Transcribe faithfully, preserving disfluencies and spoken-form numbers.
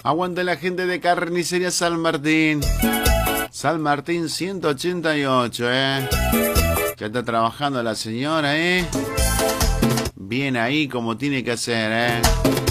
Aguanta la gente de Carnicería San Martín. San Martín ciento ochenta y ocho, ¿eh? Ya está trabajando la señora, ¿eh? Bien ahí como tiene que ser, ¿eh?